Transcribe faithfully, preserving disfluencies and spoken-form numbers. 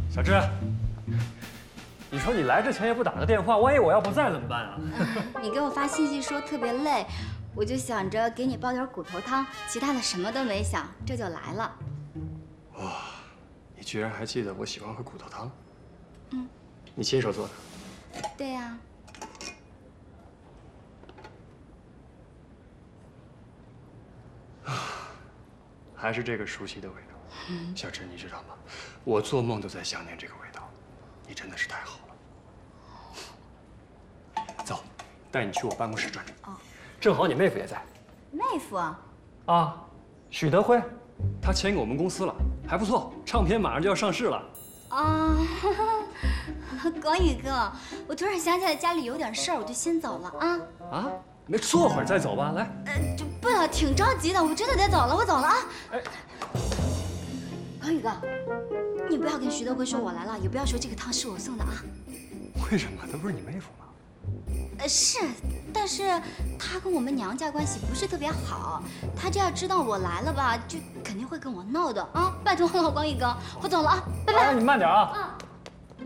小芝，你说你来之前也不打个电话，万一我要不在怎么办啊？ 你给我发信息说特别累，我就想着给你煲点骨头汤，其他的什么都没想，这就来了。 哇，你居然还记得我喜欢喝骨头汤？ 嗯， 你亲手做的？ 对呀。 啊，还是这个熟悉的味道。小芝，你知道吗？我做梦都在想念这个味道。你真的是太好了。走，带你去我办公室转转。哦，正好你妹夫也在。 妹夫啊？ 啊，许德辉，他签给我们公司了，还不错，唱片马上就要上市了。 啊，广宇哥，我突然想起来家里有点事儿，我就先走了啊。 啊？没坐会儿再走吧，来。 呃，这不了，挺着急的，我真的得走了，我走了啊。哎，广宇哥，你不要跟徐德辉说我来了，也不要说这个汤是我送的啊。 为什么？他不是你妹夫吗？ 呃，是，但是他跟我们娘家关系不是特别好，他这要知道我来了吧，就肯定会跟我闹的啊！拜托了，广宇哥，我走了啊，拜拜。 哎，你慢点啊。啊